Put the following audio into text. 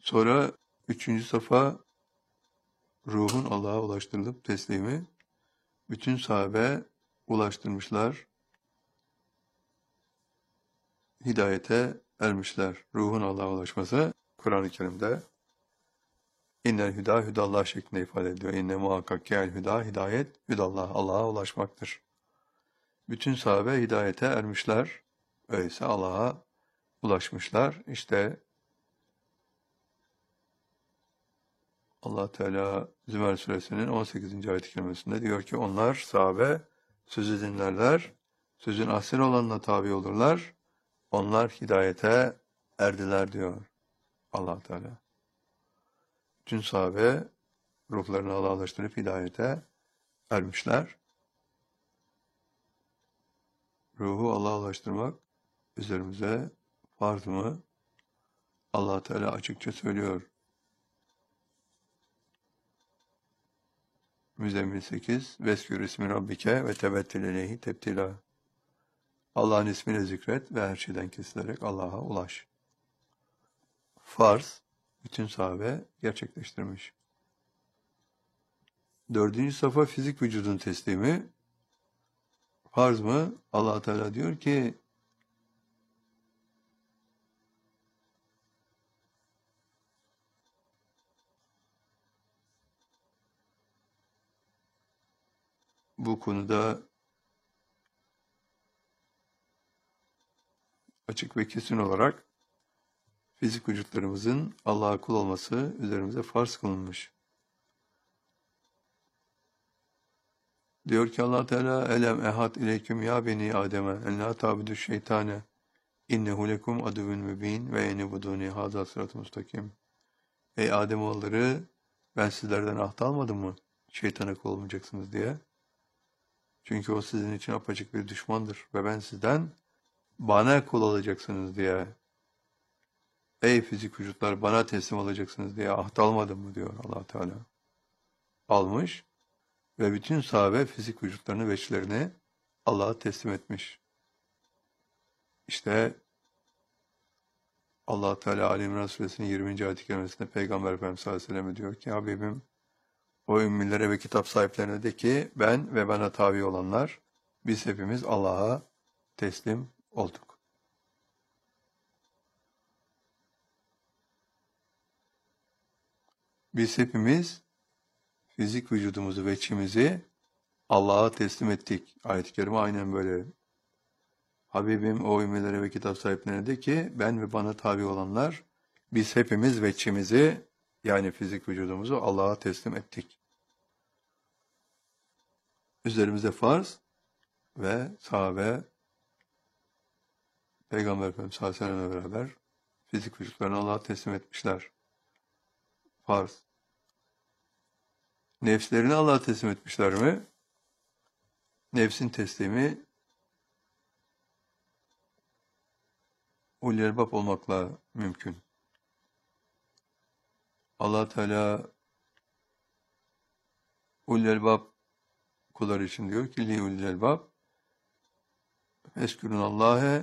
Sonra üçüncü safa ruhun Allah'a ulaştırılıp teslimi. Bütün sahabe ulaştırmışlar. Hidayete ermişler. Ruhun Allah'a ulaşması Kur'an-ı Kerim'de İnnel hüda hüdallah şeklinde ifade ediyor. İnne muhakkak ki el hüda hidayet hüdallah Allah'a ulaşmaktır. Bütün sahabe hidayete ermişler. Öyleyse Allah'a ulaşmışlar. İşte Allah Teala Zümer suresinin 18. ayet-i kerimesinde diyor ki onlar sahabe sözü dinlerler, sözün asıl olanına tabi olurlar. Onlar hidayete erdiler diyor Allah Teala. Bütün sahabe ruhlarını Allah'a ulaştırıp hidayete ermişler. Ruhu Allah'a ulaştırmak üzerimize farz mı? Allah Teala açıkça söylüyor. Müzzemmil 8 Veskür ismi Rabbike ve tebettil ileyhi tebtila. Allah'ın ismini zikret ve her şeyden kesilerek Allah'a ulaş. Farz, bütün sahabe gerçekleştirmiş. Dördüncü safa fizik vücudun teslimi. Farz mı? Allah Teala diyor ki bu konuda açık ve kesin olarak fizik vücutlarımızın Allah'a kul olması üzerimize farz kılınmış. Diyor ki Allah Teala elem ehad ileyküm ya beni Adem'e en la tabudu şeytane innehu lekum aduvun mübin ve enibuduni hâzâ sırat-ı mustakim. Ey Ademoğulları ben sizlerden ahd almadım mı? Şeytana kul olmayacaksınız diye. Çünkü o sizin için apaçık bir düşmandır ve ben sizden bana kul olacaksınız diye. Ey fizik vücutlar bana teslim olacaksınız diye ahd almadım mı diyor Allah Teala. Almış ve bütün sahabe fizik vücutlarını ve eşlerini Allah'a teslim etmiş. İşte Allah Teala Ali İmran suresinin 20. ayet-i kerimesinde Peygamber Efendimiz sallallahu aleyhi ve sellem diyor ki Habibim o ümmilere ve kitap sahiplerine de ki ben ve bana tabi olanlar biz hepimiz Allah'a teslim olduk. Biz hepimiz fizik vücudumuzu ve içimizi Allah'a teslim ettik. Ayet-i kerime aynen böyle. Habibim o ümmelere ve kitap sahiplerine de ki ben ve bana tabi olanlar biz hepimiz ve içimizi yani fizik vücudumuzu Allah'a teslim ettik. Üzerimize farz ve sahabe Peygamber Efendimiz sallallahu aleyhi ve sellem'le beraber fizik vücutlarını Allah'a teslim etmişler. Farz. Nefslerini Allah'a teslim etmişler mi? Nefsin teslimi ulul elbab olmakla mümkün. Allah Teala ulul elbab kulları için diyor ki li ulul elbab eskürün Allah'e